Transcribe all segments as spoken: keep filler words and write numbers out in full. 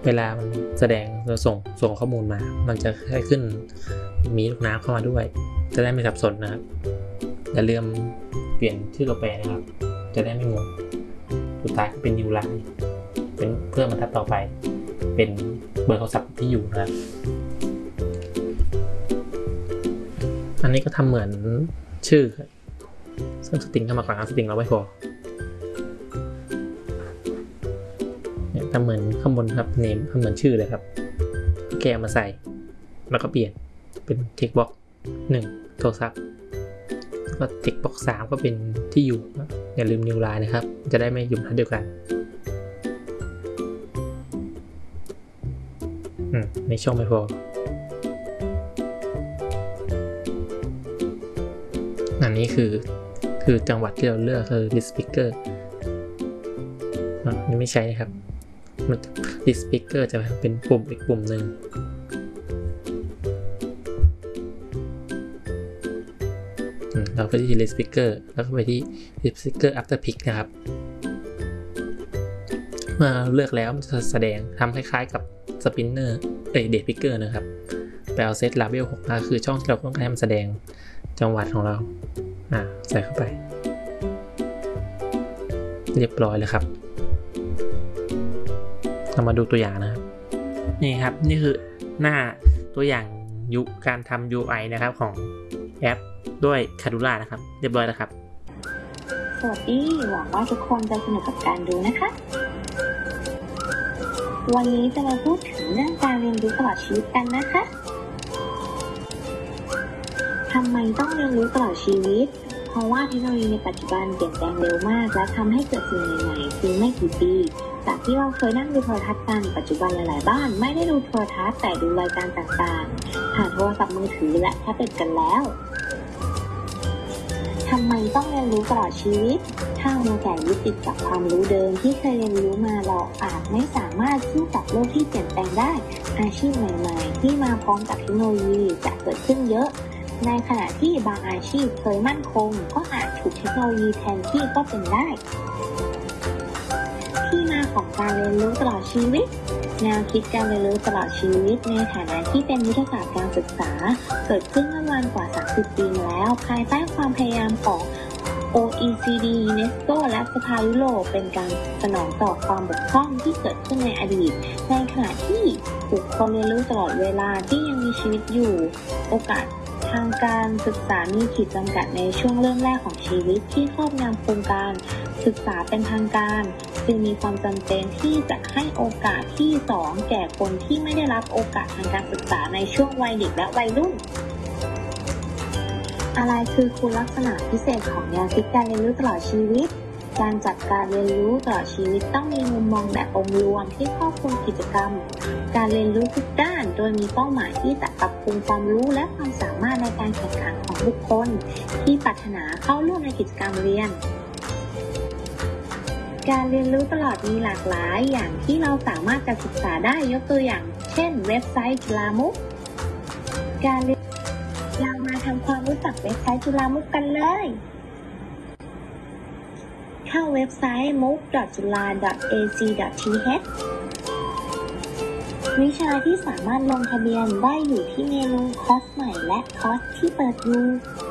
เวลามันแสดงเราส่งส่งข้อมูลมามันจะให้ขึ้นมีลูกน้ำเข้ามาด้วยจะได้ไม่สับสนนะครับอย่าลืมเปลี่ยนชื่อตัวแปรนะครับจะได้ไม่งงสุดท้ายก็เป็น new line เป็นเพื่อบรรทัดต่อไปเป็นเบอร์โทรศัพท์ที่อยู่นะครับอันนี้ก็ทำเหมือนชื่อซึ่งสตริงเข้ามาก่อนนะสตริงเราไม่พอเนี่ยทำเหมือนข้างบนครับเนมทำเหมือนชื่อเลยครับแกะมาใส่แล้วก็เปลี่ยนเป็นเทคบ็อกหนึ่งโทรศัพท์แล้วก็เทคบ็อกสามก็เป็นที่อยู่อย่าลืม new line นะครับจะได้ไม่อยู่ทันเดียวกันอืมในช่องไม่พออันนี้คือคือจังหวัดที่เราเลือกคือ list picker อ่ะนี่ไม่ใช่นะครับ list picker จะเป็นปุ่มอีกปุ่มหนึ่งเราไปที่ list picker แล้วก็ไปที่ list picker after pick นะครับเมื่อเลือกแล้วมันจะแสดงทำคล้ายๆกับ spinner เอ้ย date picker นะครับไปเอาเซต label หกนะคือช่องที่เราต้องการให้มันแสดงจังหวัดของเราอ่าใส่เข้าไปเรียบร้อยเลยครับเรามาดูตัวอย่างนะครับนี่ครับนี่คือหน้าตัวอย่างยุการทำ ยู ไอ นะครับของแอปด้วย Kadura นะครับเรียบร้อยแล้วครับสวัสดีหวังว่าทุกคนจะสนุกกับการดูนะคะวันนี้จะมาพูดถึงเรื่องการเรียนรู้ตลอดชีวิตกันนะคะทำไมต้องเรียนรู้ตลอดชีวิตเพราะว่าเทคโนโลยีในปัจจุบันเปลี่ยนแปลงเร็วมากและทำให้เกิดสิ่งใหม่ๆเพียงไม่กี่ปีจากที่เราเคยนั่งดูโทรทัศน์กันปัจจุบันหลายๆบ้านไม่ได้ดูโทรทัศน์แต่ดูรายการต่างๆผ่านโทรศัพท์มือถือและแท็บเล็ตกันแล้วทำไมต้องเรียนรู้ตลอดชีวิตถ้ามัวแต่ยึดติดกับความรู้เดิมที่เคยเรียนรู้มาเราอาจไม่สามารถสู้กับโลกที่เปลี่ยนแปลงได้อาชีพใหม่ๆที่มาพร้อมกับเทคโนโลยีจะเกิดขึ้นเยอะในขณะที่บางอาชีพเคยมั่นคงก็อาจถูกเทคโนโลยีแทนที่ก็เป็นได้ที่มาของการเรียนรู้ตลอดชีวิตแนวคิดการเรียนรู้ตลอดชีวิตในฐานะที่เป็นยุทธศาสตร์การศึกษาเกิดขึ้นเมื่อวันกว่าสามสิบปีมาแล้วภายใต้ความพยายามของ โอ อี ซี ดี ยู เนสโก และสภายุโรปเป็นการสนองต่อความบกพร่องที่เกิดขึ้นในอดีตในขณะที่บุคคลเรียนรู้ตลอดเวลาที่ยังมีชีวิตอยู่โอกาสทางการศึกษามีขีดจำกัดในช่วงเริ่มแรกของชีวิตที่ครอบงำโครงการศึกษาเป็นทางการจึงมีความจำเป็นที่จะให้โอกาสที่สองแก่คนที่ไม่ได้รับโอกาสทางการศึกษาในช่วงวัยเด็กและวัยรุ่นอะไรคือคุณลักษณะพิเศษของแนวคิดการเรียนรู้ตลอดชีวิตการจัดการเรียนรู้ตลอดชีวิตต้องมีมุมมองแบบองค์รวมที่ครอบคลุมกิจกรรมการเรียนรู้ทุกด้านโดยมีเป้าหมายที่จะปรับปรุงความรู้และความสามารถในการแข่งขันของบุคคลที่ปรารถนาเข้าร่วมในกิจกรรมเรียนการเรียนรู้ตลอดมีหลากหลายอย่างที่เราสามารถจะศึกษาได้ยกตัวอย่างเช่นเว็บไซต์จุฬามุขการเรียนเรามาทำความรู้จักเว็บไซต์จุฬามุขกันเลยเข้าเว็บไซต์ มูก ดอท จุฬา ดอท เอ ซี ดอท ที เอช วิชาที่สามารถลงทะเบียนได้อยู่ที่เมนูคอร์สใหม่และคอร์สที่เปิดอยู่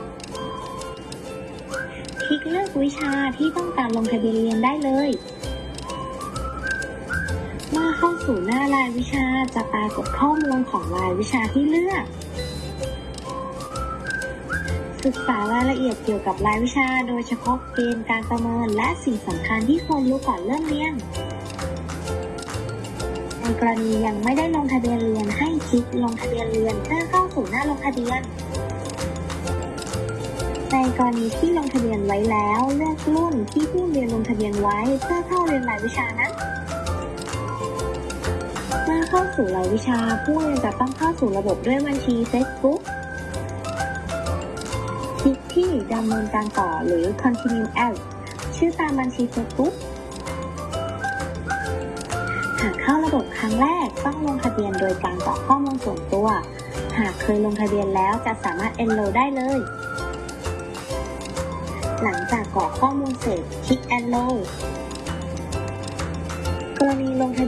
คลิกเลือกวิชาที่ต้องการลงทะเบียนเรียนได้เลยเมื่อเข้าสู่หน้ารายวิชาจะปรากฏข้อมูลของรายวิชาที่เลือกศึกษารายละเอียดเกี่ยวกับรายวิชาโดยเฉพาะเกณฑ์การประเมินและสิ่งสำคัญที่ควรรู้ก่อนเริ่มเรียนในกรณียังไม่ได้ลงทะเบียนเรียนให้คลิกลงทะเบียนเรียนเพื่อเข้าสู่หน้าลงทะเบียนในกรณีที่ลงทะเบียนไว้แล้วเลือกรุ่นที่ผู้เรียนลงทะเบียนไว้เพื่อเข้าเรียนรายวิชานั้นเมื่อเข้าสู่รายวิชาผู้เรียนจะต้องเข้าสู่ระบบด้วยบัญชี Facebookคลิกที่ดำเนินการต่อหรือ Continue as ชื่อตามบัญชี Facebook หากเข้าระบบครั้งแรกต้องลงทะเบียนโดยการกรอกข้อมูลส่วนตัวหากเคยลงทะเบียนแล้วจะสามารถ Enroll ได้เลยหลังจากกรอกข้อมูลเสร็จคลิก Enroll กรณีลงทะเบียน